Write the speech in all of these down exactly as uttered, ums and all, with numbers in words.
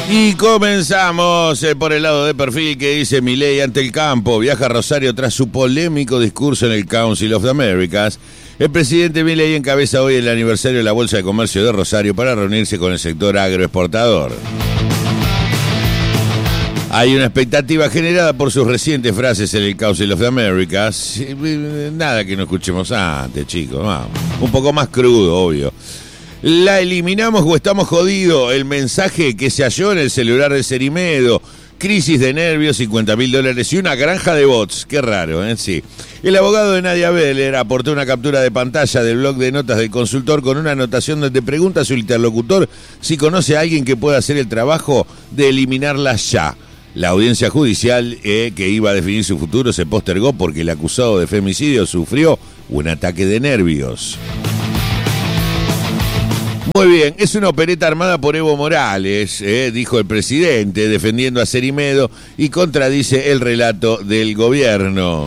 Y comenzamos eh, por el lado de perfil que dice Milei ante el campo. Viaja a Rosario tras su polémico discurso en el Council of the Americas. El presidente Milei encabeza hoy el aniversario de la Bolsa de Comercio de Rosario para reunirse con el sector agroexportador. Hay una expectativa generada por sus recientes frases en el Council of the Americas. Nada que no escuchemos antes, chicos. Vamos. Un poco más crudo, obvio. ¿La eliminamos o estamos jodidos? El mensaje que se halló en el celular de Cerimedo. Crisis de nervios, cincuenta mil dólares y una granja de bots. Qué raro, ¿eh? Sí. El abogado de Nadia Beller aportó una captura de pantalla del blog de notas del consultor con una anotación donde pregunta a su interlocutor si conoce a alguien que pueda hacer el trabajo de eliminarlas ya. La audiencia judicial eh, que iba a definir su futuro se postergó porque el acusado de femicidio sufrió un ataque de nervios. Muy bien, es una opereta armada por Evo Morales, eh, dijo el presidente, defendiendo a Cerimedo y contradice el relato del gobierno.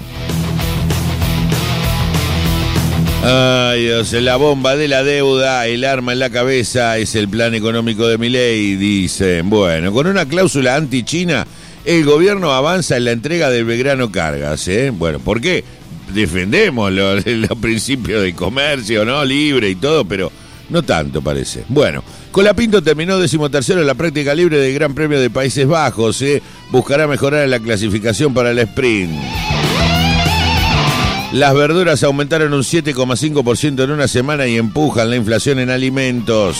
Ay Dios, la bomba de la deuda, el arma en la cabeza, es el plan económico de Milei, dicen. Bueno, con una cláusula anti-China, el gobierno avanza en la entrega del Belgrano Cargas, ¿eh? Bueno, ¿por qué? Defendemos los, los principios de comercio, ¿no? Libre y todo, pero no tanto parece. Bueno, Colapinto terminó decimotercero en la práctica libre del Gran Premio de Países Bajos, ¿eh? Buscará mejorar en la clasificación para el sprint. Las verduras aumentaron un siete coma cinco por ciento en una semana y empujan la inflación en alimentos.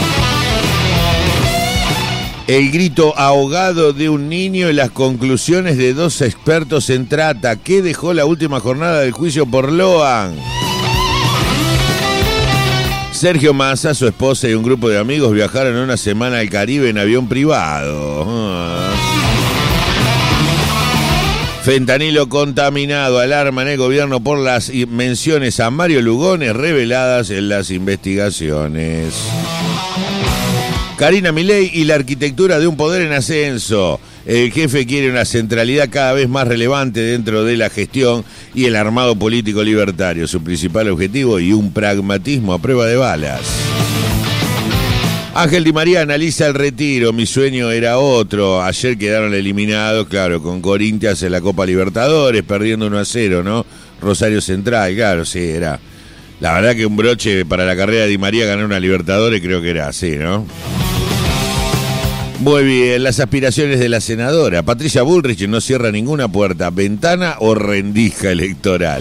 El grito ahogado de un niño y las conclusiones de dos expertos en trata. ¿Qué dejó la última jornada del juicio por Loan? Sergio Massa, su esposa y un grupo de amigos viajaron una semana al Caribe en avión privado. Ah. Fentanilo contaminado, alarma en el gobierno por las menciones a Mario Lugones reveladas en las investigaciones. Karina Milei y la arquitectura de un poder en ascenso. El jefe quiere una centralidad cada vez más relevante dentro de la gestión y el armado político libertario, su principal objetivo, y un pragmatismo a prueba de balas. Ángel Di María analiza el retiro, mi sueño era otro. Ayer quedaron eliminados, claro, con Corinthians en la Copa Libertadores, perdiendo uno a cero, ¿no? Rosario Central, claro, sí, era. La verdad que un broche para la carrera de Di María ganar una Libertadores creo que era así, ¿no? Muy bien, las aspiraciones de la senadora. Patricia Bullrich no cierra ninguna puerta, ventana o rendija electoral.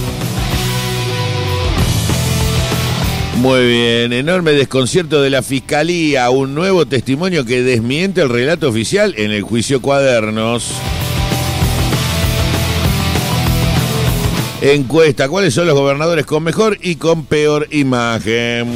Muy bien, enorme desconcierto de la Fiscalía, un nuevo testimonio que desmiente el relato oficial en el juicio Cuadernos. Encuesta, ¿cuáles son los gobernadores con mejor y con peor imagen?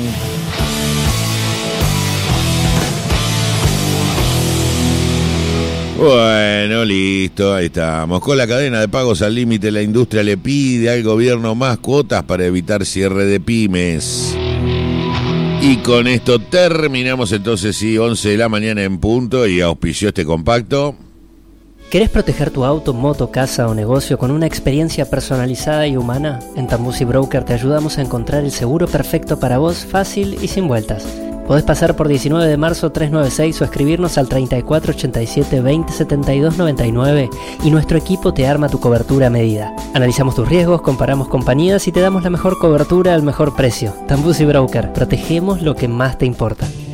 Bueno, listo, ahí estamos. Con la cadena de pagos al límite, la industria le pide al gobierno más cuotas para evitar cierre de pymes. Y con esto terminamos entonces, sí, once de la mañana en punto, y auspició este compacto. ¿Querés proteger tu auto, moto, casa o negocio con una experiencia personalizada y humana? En Tambusi Broker te ayudamos a encontrar el seguro perfecto para vos, fácil y sin vueltas. Podés pasar por diecinueve de marzo trescientos noventa y seis o escribirnos al treinta y cuatro ochenta y siete veinte setenta y dos noventa y nueve y nuestro equipo te arma tu cobertura a medida. Analizamos tus riesgos, comparamos compañías y te damos la mejor cobertura al mejor precio. Tambusi Broker, protegemos lo que más te importa.